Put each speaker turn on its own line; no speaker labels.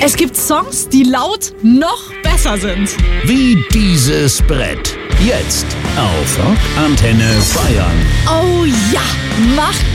Es gibt Songs, die laut noch besser sind.
Wie dieses Brett. Jetzt auf Rock Antenne Bayern.
Oh ja, mach